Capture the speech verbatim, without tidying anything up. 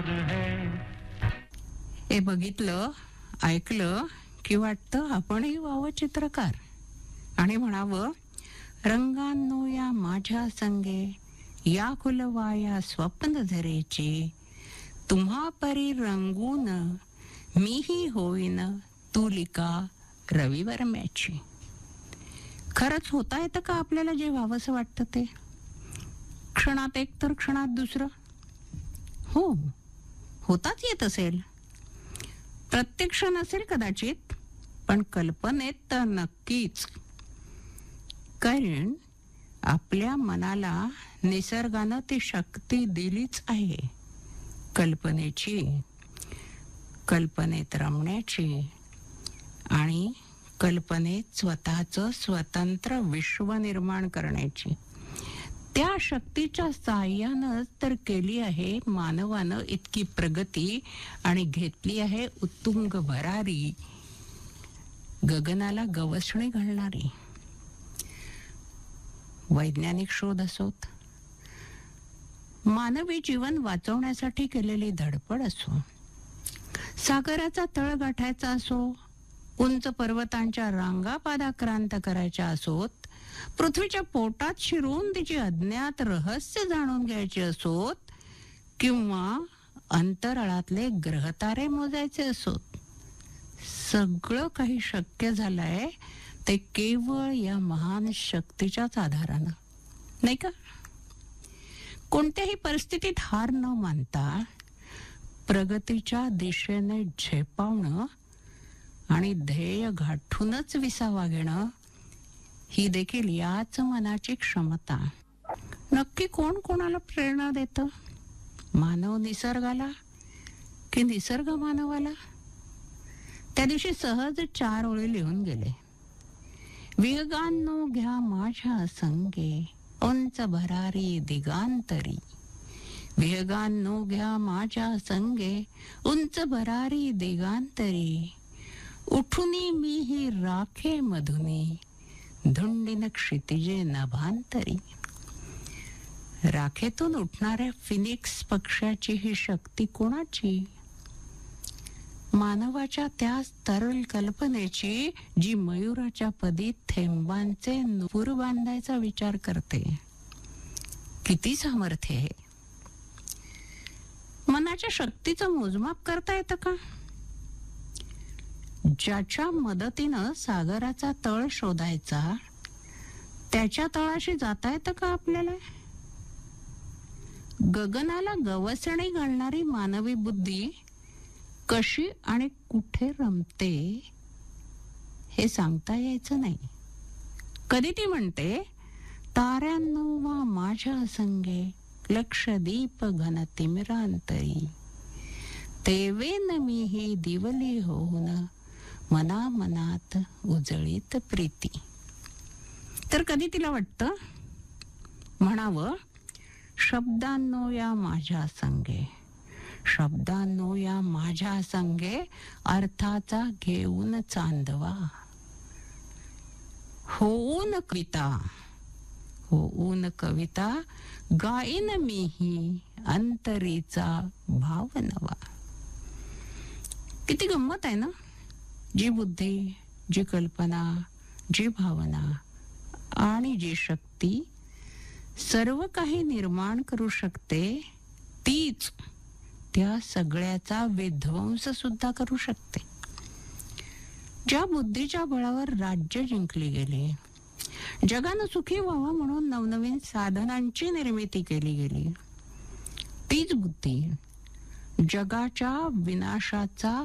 हे बघितलं, ऐकलं की वाटतं आपणही व्हावं चित्रकार आणि म्हणावं, रंगांनो या माझ्या संगे, या कुलवाया स्वप्न धरेचे, तुम्हा परी रंगून मीही होईन तुलिका रविवर्म्याची. खरंच होता येतं का आपल्याला जे व्हावंसं वाटतं ते? क्षणात एक तर क्षणात दुसरं. हो, होताच येत असेल. प्रत्यक्ष नसेल कदाचित, पण कल्पनेत तर नक्कीच. कारण आपल्या मनाला निसर्गानं ती शक्ती दिलीच आहे, कल्पनेची, कल्पनेत रमण्याची आणि कल्पनेत स्वतःचं स्वतंत्र विश्व निर्माण करण्याची. त्या शक्तीच्या साहाय्यानं तर केली आहे मानवानं इतकी प्रगती आणि घेतली आहे उत्तुंग भरारी, गगनाला गवसणी घालणारी. वैज्ञानिक शोध असोत, मानवी जीवन वाचवण्यासाठी केलेली धडपड असो, सागराचा तळ गाठायचा असो, उंच पर्वतांच्या रांगा पादाक्रांत करायच्या असोत, पृथ्वीच्या पोटात शिरून तिची अज्ञात रहस्य जाणून घ्यायची असोत, किंवा अंतराळातले ग्रहतारे मोजायचे असोत, सगळं काही शक्य झालंय ते केवळ या महान शक्तीच्याच आधारानं, नाही का? कोणत्याही परिस्थितीत हार न मानता प्रगतीच्या दिशेने झेपावणं आणि ध्येय गाठूनच विसावा घेणं, ही देखील याच मनाची क्षमता. नक्की कोण कोणाला प्रेरणा देतं? मानव निसर्गाला की निसर्ग मानवाला? त्या दिवशी सहज चार ओळी लिहून गेले. विहगांनो घ्या माझ्या संगे, उंच भरारी दिगांतरी. विहगांनो घ्या माझ्या संगे, उंच भरारी दिगांतरी. उठुनी मी ही राखे मधुनी, धुंडीन क्षितिजे नभांतरी. राखेतून उठणाऱ्या फिनिक्स पक्षाची ही शक्ती कोणाची? मानवाच्या त्या तरल कल्पनेची, जी मयुराच्या पदी थेंबांचे नुपूर बांधायचा विचार करते. किती सामर्थ्य आहे! मनाच्या शक्तीचं मोजमाप करता येतं का? ज्याच्या मदतीनं सागराचा तळ शोधायचा, त्याच्या तळाशी जाता येतं का आपल्याला? गगनाला गवसणी घालणारी मानवी बुद्धी कशी आणि कुठे रमते हे सांगता यायचं नाही. कधी ती म्हणते, ताऱ्यांनो वा माझ्या संगे, लक्षदीप घन तिमिरांतरी. तेवेन मी ही दिवली होऊन, मना मनात उजळीत प्रीती. तर कधी तिला वाटतं म्हणावं, शब्दांनो या माझ्या संगे, शब्दांनो या माझ्या संगे, अर्थाचा घेऊन चांदवा. होऊन कविता, होऊन कविता, गाईन मीही अंतरीचा भाव नवा. किती गंमत आहे ना? जी बुद्धी, जी कल्पना, जी भावना आणि जी शक्ती सर्व काही निर्माण करू शकते, तीच त्या सगळ्याचा विध्वंस सुद्धा करू शकते. ज्या बुद्धीच्या बळावर राज्य जिंकली गेली, जगानं सुखी व्हावं म्हणून नवनवीन साधनांची निर्मिती केली गेली, तीच बुद्धी जगाच्या विनाशाचा